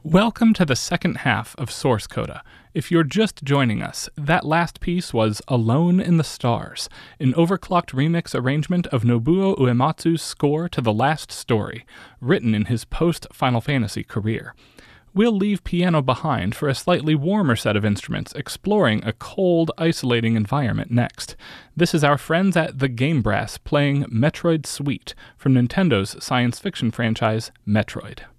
Welcome to the second half of Source Coda. If you're just joining us, that last piece was Alone in the Stars, an overclocked remix arrangement of Nobuo Uematsu's score to The Last Story, written in his post-Final Fantasy career. We'll leave piano behind for a slightly warmer set of instruments exploring a cold, isolating environment next. This is our friends at The Game Brass playing Metroid Suite from Nintendo's science fiction franchise, Metroid.